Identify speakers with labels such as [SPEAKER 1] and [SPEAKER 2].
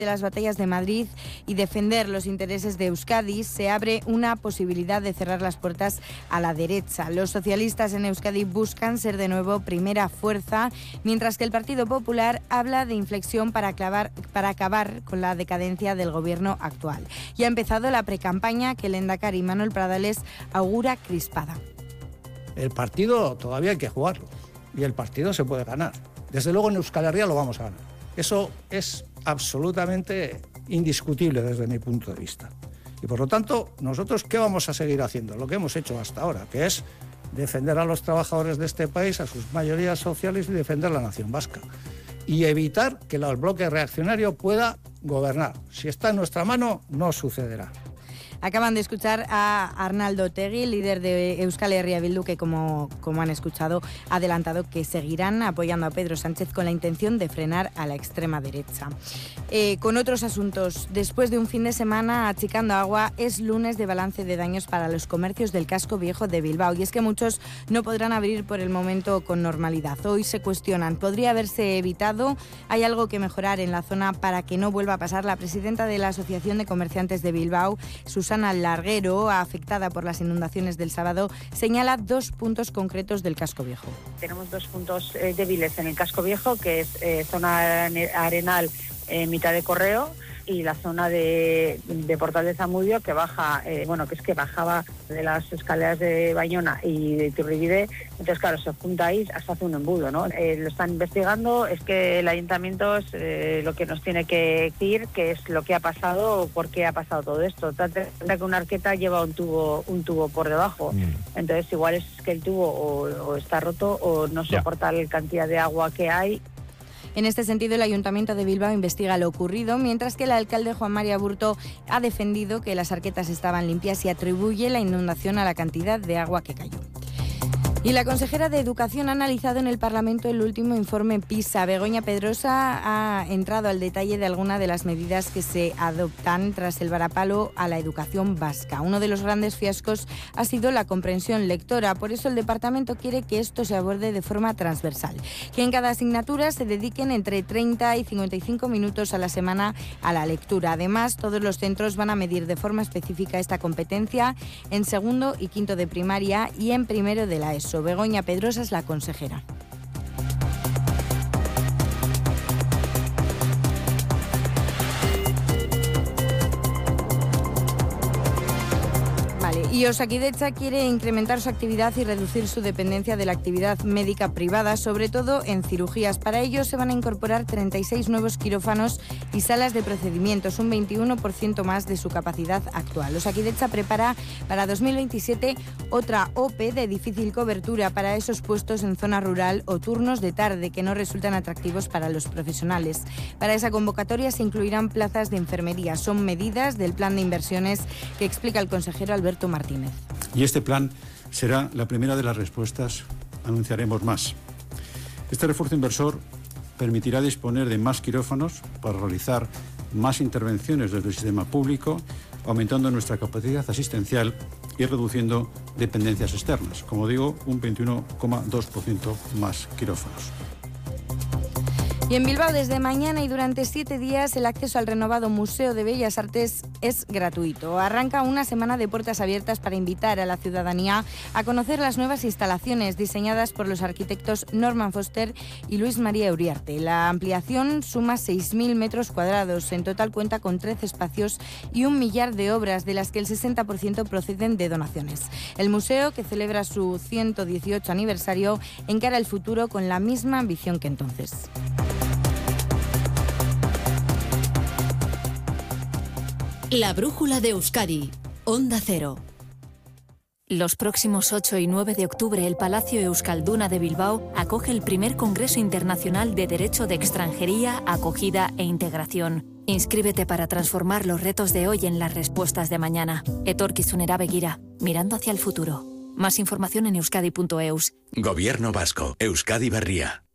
[SPEAKER 1] de las batallas de Madrid y defender los intereses de Euskadi, se abre una posibilidad de cerrar las puertas a la derecha. Los socialistas en Euskadi buscan ser de nuevo primera fuerza, mientras que el Partido Popular habla de inflexión para acabar con la decadencia del gobierno actual. Ya ha empezado la precampaña que el lehendakari Manuel Pradales augura crispada.
[SPEAKER 2] El partido todavía hay que jugarlo y el partido se puede ganar. Desde luego en Euskal Herria lo vamos a ganar. Eso es absolutamente indiscutible desde mi punto de vista. Y por lo tanto, nosotros ¿qué vamos a seguir haciendo? Lo que hemos hecho hasta ahora, que es defender a los trabajadores de este país, a sus mayorías sociales y defender la nación vasca. Y evitar que el bloque reaccionario pueda gobernar. Si está en nuestra mano, no sucederá.
[SPEAKER 1] Acaban de escuchar a Arnaldo Otegi, líder de Euskal Herria Bildu, que como han escuchado, ha adelantado que seguirán apoyando a Pedro Sánchez con la intención de frenar a la extrema derecha. Con otros asuntos, después de un fin de semana achicando agua, es lunes de balance de daños para los comercios del casco viejo de Bilbao. Y es que muchos no podrán abrir por el momento con normalidad. Hoy se cuestionan, ¿podría haberse evitado? ¿Hay algo que mejorar en la zona para que no vuelva a pasar? La presidenta de la Asociación de Comerciantes de Bilbao, Susana Larguero, afectada por las inundaciones del sábado, señala 2 puntos concretos del casco viejo.
[SPEAKER 3] Tenemos 2 puntos débiles en el casco viejo, que es zona arenal, mitad de Correo, y la zona de Portal de Zamudio, que baja, que bajaba de las escaleras de Bayona y de Iturribide. Entonces, claro, se junta ahí, hasta hace un embudo, ¿no? Lo están investigando, es que el ayuntamiento es lo que nos tiene que decir qué es lo que ha pasado o por qué ha pasado todo esto. Trata que una arqueta lleva un tubo por debajo. Entonces, igual es que el tubo o está roto o no soporta la cantidad de agua que hay.
[SPEAKER 1] En este sentido, el Ayuntamiento de Bilbao investiga lo ocurrido, mientras que el alcalde Juan María Burto ha defendido que las arquetas estaban limpias y atribuye la inundación a la cantidad de agua que cayó. Y la consejera de Educación ha analizado en el Parlamento el último informe PISA. Begoña Pedrosa ha entrado al detalle de algunas de las medidas que se adoptan tras el varapalo a la educación vasca. Uno de los grandes fiascos ha sido la comprensión lectora. Por eso el Departamento quiere que esto se aborde de forma transversal. Que en cada asignatura se dediquen entre 30 y 55 minutos a la semana a la lectura. Además, todos los centros van a medir de forma específica esta competencia en segundo y quinto de primaria y en primero de la ESO. Begoña Pedrosa es la consejera. Y Osakidetza quiere incrementar su actividad y reducir su dependencia de la actividad médica privada, sobre todo en cirugías. Para ello se van a incorporar 36 nuevos quirófanos y salas de procedimientos, un 21% más de su capacidad actual. Osakidetza prepara para 2027 otra OPE de difícil cobertura para esos puestos en zona rural o turnos de tarde que no resultan atractivos para los profesionales. Para esa convocatoria se incluirán plazas de enfermería. Son medidas del plan de inversiones que explica el consejero Alberto Martínez.
[SPEAKER 4] Y este plan será la primera de las respuestas. Anunciaremos más. Este refuerzo inversor permitirá disponer de más quirófanos para realizar más intervenciones desde el sistema público, aumentando nuestra capacidad asistencial y reduciendo dependencias externas. Como digo, un 21,2% más quirófanos.
[SPEAKER 1] Y en Bilbao, desde mañana y durante 7 días, el acceso al renovado Museo de Bellas Artes es gratuito. Arranca una semana de puertas abiertas para invitar a la ciudadanía a conocer las nuevas instalaciones diseñadas por los arquitectos Norman Foster y Luis María Uriarte. La ampliación suma 6.000 metros cuadrados. En total cuenta con 13 espacios y 1 millar de obras, de las que el 60% proceden de donaciones. El museo, que celebra su 118 aniversario, encara el futuro con la misma ambición que entonces.
[SPEAKER 5] La brújula de Euskadi, Onda Cero. Los próximos 8 y 9 de octubre, el Palacio Euskalduna de Bilbao acoge el primer Congreso Internacional de Derecho de Extranjería, Acogida e Integración. Inscríbete para transformar los retos de hoy en las respuestas de mañana. Etorkizunera begira, mirando hacia el futuro. Más información en euskadi.eus.
[SPEAKER 6] Gobierno vasco, Euskadi Berria.